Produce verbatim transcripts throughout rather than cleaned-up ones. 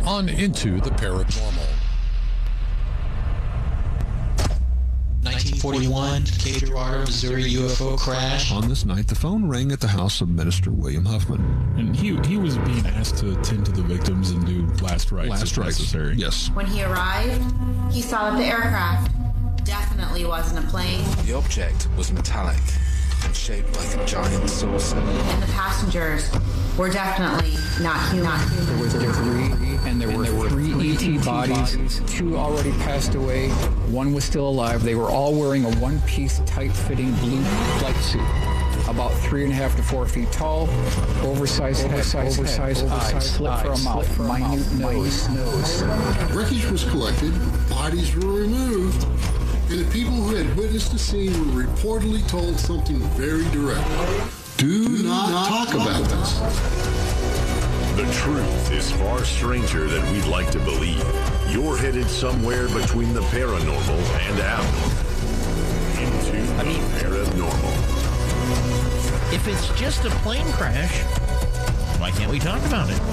on Into the Paranormal. nineteen forty-one, Cape Girardeau, Missouri U F O crash. On this night, the phone rang at the house of Minister William Huffman. And he he was being asked to tend to the victims and do last rites Last if rites. necessary. Yes. When he arrived, he saw that the aircraft definitely wasn't a plane, The object was metallic and shaped like a giant saucer. and the passengers were definitely not human. Not human. There was debris, and there were, there were three E T bodies. Two already passed away. One was still alive. They were all wearing a one-piece, tight-fitting blue flight suit. About three and a half to four feet tall, oversized head, oversized, oversized eyes, slit for a mouth, minute nose. nose. Wreckage was collected, bodies were removed, and the people who had witnessed the scene were reportedly told something very direct. Do, Do not, not talk, talk about this. The truth is far stranger than we'd like to believe. You're headed somewhere between the paranormal and abnormal. Into I mean, the paranormal. If it's just a plane crash, why can't we talk about it?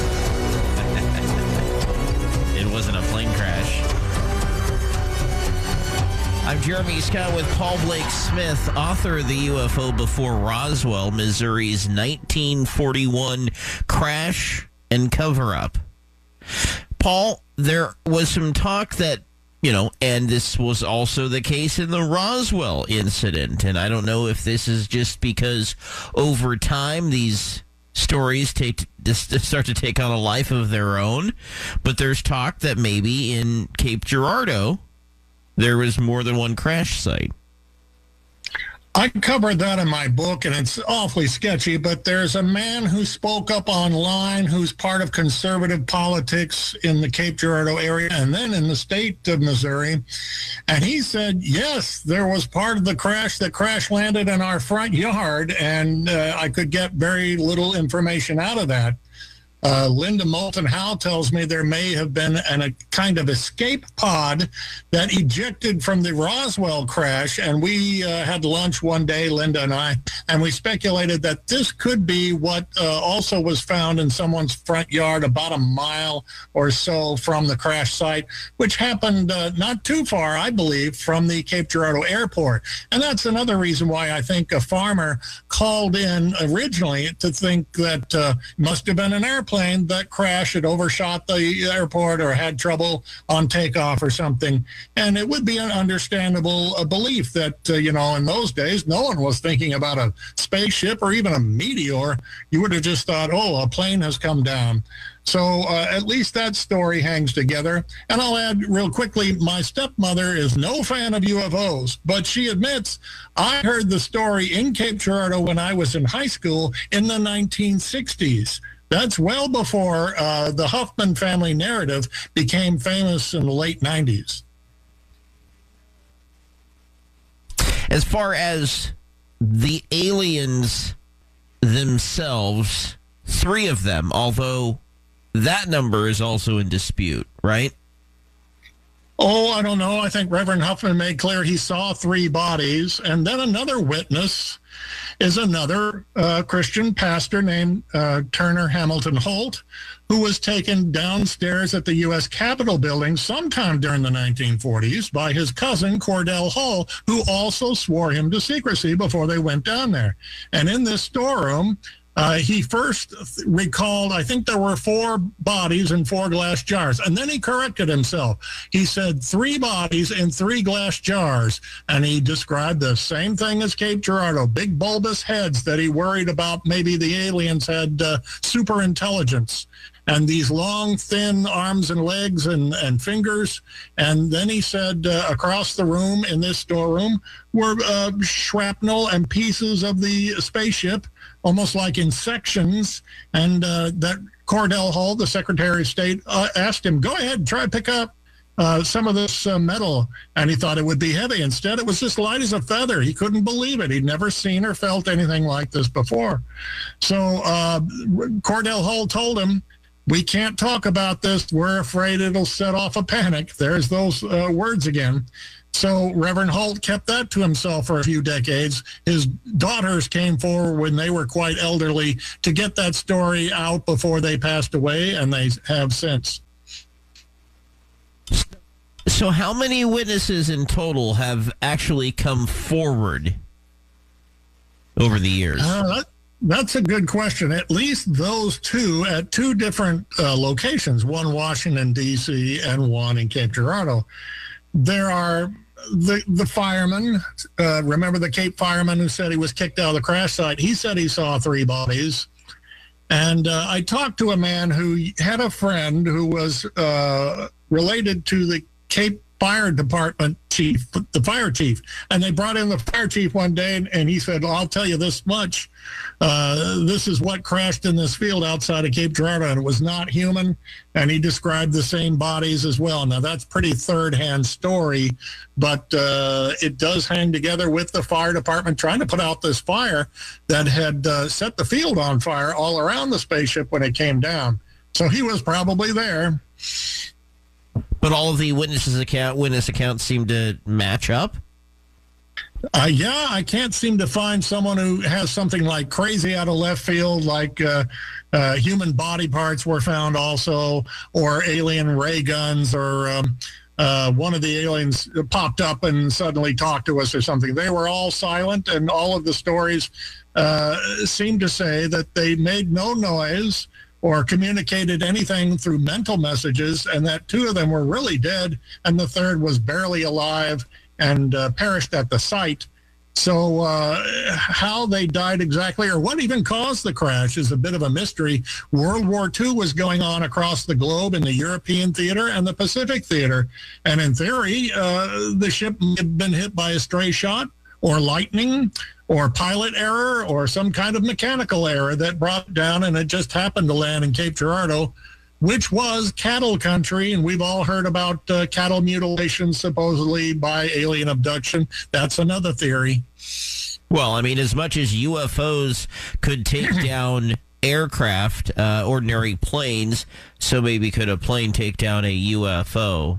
It wasn't a plane crash. I'm Jeremy Scott with Paul Blake Smith, author of the U F O Before Roswell, Missouri's nineteen forty-one crash and cover-up. Paul, there was some talk that, you know, and this was also the case in the Roswell incident, and I don't know if this is just because over time these stories take just start to take on a life of their own, but there's talk that maybe in Cape Girardeau there was more than one crash site. I covered that in my book, and it's awfully sketchy, but there's a man who spoke up online who's part of conservative politics in the Cape Girardeau area and then in the state of Missouri. And he said, yes, there was part of the crash that crash landed in our front yard, and uh, I could get very little information out of that. Uh, Linda Moulton Howe tells me there may have been an, a kind of escape pod that ejected from the Roswell crash, and we uh, had lunch one day, Linda and I, and we speculated that this could be what uh, also was found in someone's front yard about a mile or so from the crash site, which happened uh, not too far, I believe, from the Cape Girardeau airport. And that's another reason why I think a farmer called in originally to think that uh, must have been an airplane that crashed, had overshot the airport or had trouble on takeoff or something. And it would be an understandable uh, belief that, uh, you know, in those days, no one was thinking about a spaceship or even a meteor. You would have just thought, oh, a plane has come down. So uh, at least that story hangs together. And I'll add real quickly, my stepmother is no fan of U F Os, but she admits, I heard the story in Cape Girardeau when I was in high school in the nineteen sixties. That's well before uh, the Huffman family narrative became famous in the late nineties. As far as the aliens themselves, three of them, although that number is also in dispute, right? Oh, I don't know. I think Reverend Huffman made clear he saw three bodies. And then another witness is another uh, Christian pastor named uh, Turner Hamilton Holt, who was taken downstairs at the U S Capitol building sometime during the nineteen forties by his cousin, Cordell Hull, who also swore him to secrecy before they went down there. And in this storeroom, Uh, he first recalled, I think there were four bodies in four glass jars. And then he corrected himself. He said three bodies in three glass jars. And he described the same thing as Cape Girardeau, big bulbous heads that he worried about maybe the aliens had uh, super intelligence. And these long, thin arms and legs and, and fingers. And then he said uh, across the room in this storeroom were uh, shrapnel and pieces of the spaceship, almost like in sections. And uh, that Cordell Hull, the Secretary of State, uh, asked him, go ahead, try to pick up uh, some of this uh, metal. And he thought it would be heavy. Instead, it was just light as a feather. He couldn't believe it. He'd never seen or felt anything like this before. So uh, Cordell Hull told him, we can't talk about this. We're afraid it'll set off a panic. There's those uh, words again. So Reverend Holt kept that to himself for a few decades. His daughters came forward when they were quite elderly to get that story out before they passed away, and they have since. So how many witnesses in total have actually come forward over the years? Uh, that, that's a good question. At least those two at two different uh, locations, one Washington, D C and one in Cape Girardeau. There are the the fireman, uh, remember the Cape fireman who said he was kicked out of the crash site? He said he saw three bodies. And uh, I talked to a man who had a friend who was uh, related to the Cape Fire Department chief, the fire chief. And they brought in the fire chief one day, and, and he said, well, I'll tell you this much. Uh, this is what crashed in this field outside of Cape Girardeau, and it was not human. And he described the same bodies as well. Now, that's pretty third-hand story, but uh, it does hang together with the fire department trying to put out this fire that had uh, set the field on fire all around the spaceship when it came down. So he was probably there. But all of the witnesses account witness accounts seem to match up. Uh, yeah, I can't seem to find someone who has something like crazy out of left field, like uh, uh, human body parts were found also, or alien ray guns, or um, uh, one of the aliens popped up and suddenly talked to us or something. They were all silent, and all of the stories uh, seem to say that they made no noise or communicated anything through mental messages, and that two of them were really dead, and the third was barely alive and uh, perished at the site. So uh, how they died exactly, or what even caused the crash, is a bit of a mystery. World War Two was going on across the globe in the European theater and the Pacific theater, and in theory, uh, the ship may have been hit by a stray shot, or lightning, or pilot error, or some kind of mechanical error that brought it down, and it just happened to land in Cape Girardeau, which was cattle country, and we've all heard about uh, cattle mutilation supposedly by alien abduction. That's another theory. Well, I mean, as much as U F Os could take down aircraft, uh, ordinary planes, so maybe could a plane take down a U F O?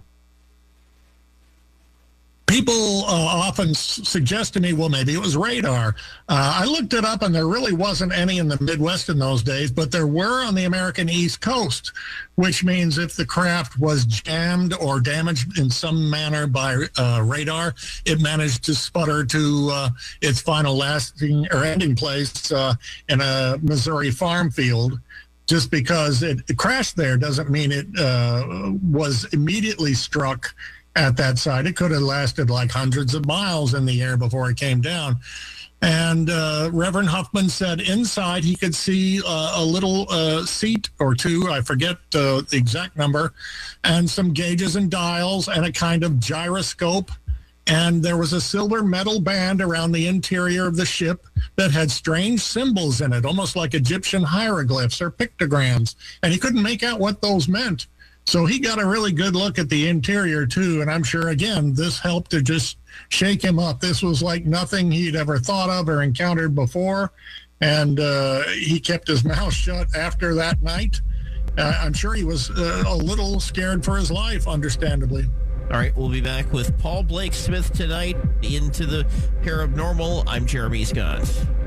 People uh, often s- suggest to me, well, maybe it was radar. Uh, I looked it up, and there really wasn't any in the Midwest in those days, but there were on the American East Coast, which means if the craft was jammed or damaged in some manner by uh, radar, it managed to sputter to uh, its final lasting or ending place uh, in a Missouri farm field. Just because it, it crashed there doesn't mean it uh, was immediately struck at that site. It could have lasted like hundreds of miles in the air before it came down. And uh, Reverend Huffman said inside he could see uh, a little uh, seat or two, I forget uh, the exact number, and some gauges and dials and a kind of gyroscope. And there was a silver metal band around the interior of the ship that had strange symbols in it, almost like Egyptian hieroglyphs or pictograms. And he couldn't make out what those meant. So he got a really good look at the interior, too, and I'm sure, again, this helped to just shake him up. This was like nothing he'd ever thought of or encountered before, and uh, he kept his mouth shut after that night. Uh, I'm sure he was uh, a little scared for his life, understandably. All right, we'll be back with Paul Blake Smith tonight into the Paranormal. I'm Jeremy Scott.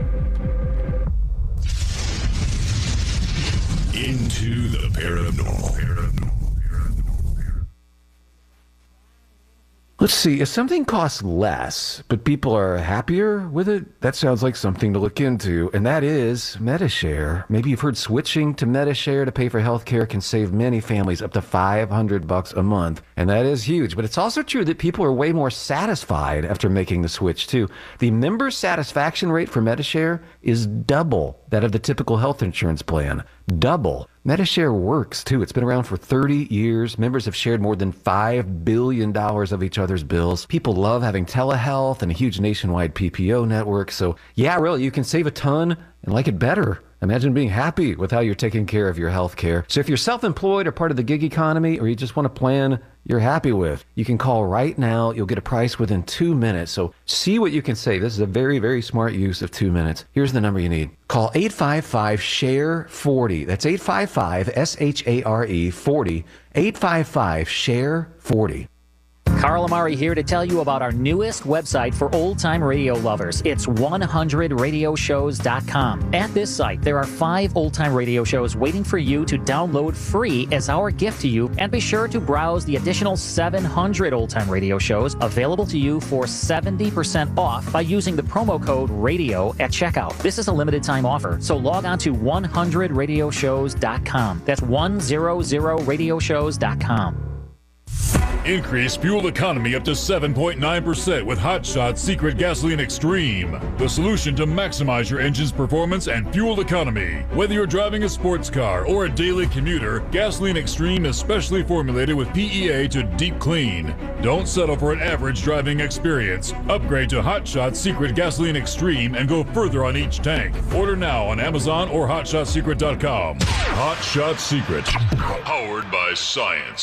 Into the Paranormal. Paranormal. Let's see, if something costs less, but people are happier with it, that sounds like something to look into, and that is Medi-Share. Maybe you've heard switching to Medi-Share to pay for healthcare can save many families up to five hundred bucks a month, and that is huge. But it's also true that people are way more satisfied after making the switch, too. The member satisfaction rate for Medi-Share is double that of the typical health insurance plan. Double. Medi-Share works, too. It's been around for thirty years. Members have shared more than five billion dollars of each other's bills. People love having telehealth and a huge nationwide P P O network. So, yeah, really, you can save a ton and like it better. Imagine being happy with how you're taking care of your health care. So if you're self-employed or part of the gig economy, or you just want a plan you're happy with, you can call right now. You'll get a price within two minutes. So see what you can save. This is a very, very smart use of two minutes. Here's the number you need. Call eight five five, S H A R E, forty. That's eight five five, S H A R E, forty. eight five five, S H A R E, forty. Carl Amari here to tell you about our newest website for old-time radio lovers. It's one hundred radio shows dot com. At this site, there are five old-time radio shows waiting for you to download free as our gift to you, and be sure to browse the additional seven hundred old-time radio shows available to you for seventy percent off by using the promo code RADIO at checkout. This is a limited time offer, so log on to one hundred radio shows dot com. That's one hundred radio shows dot com. Increase fuel economy up to seven point nine percent with Hot Shot Secret Gasoline Extreme, the solution to maximize your engine's performance and fuel economy. Whether you're driving a sports car or a daily commuter, Gasoline Extreme is specially formulated with P E A to deep clean. Don't settle for an average driving experience. Upgrade to Hot Shot Secret Gasoline Extreme and go further on each tank. Order now on Amazon or hot shot secret dot com. Hot Shot Secret, powered by science.